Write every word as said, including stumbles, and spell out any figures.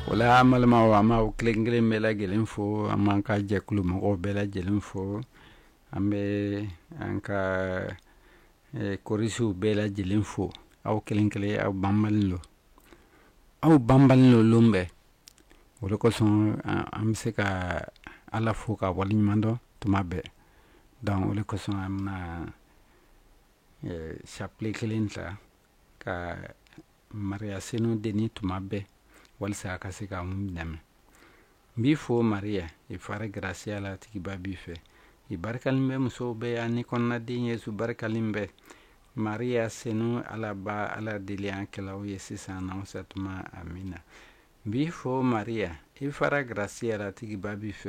wala amalma wa ma o klenglen mela gelen fo amman ka jekulu mo bela gelen fo ambe anka e korisu bela gelen fo aw kelenkele aw bamballo aw bamballo lumbe wala ko son am se ka ala fo ka wali mando tumabe donc wala ko son amna e chapelet kelenta ka maria seno deni tumabe wal sa ka se ka mum dame bi fo maria e fare gracia la tiki babi fe e barkalimbe muso be ani konna din yesu barkalimbe maria seno ala ba ala deli ankela o yesi sana satuma amina bi fo maria e fare gracia la tiki babi fe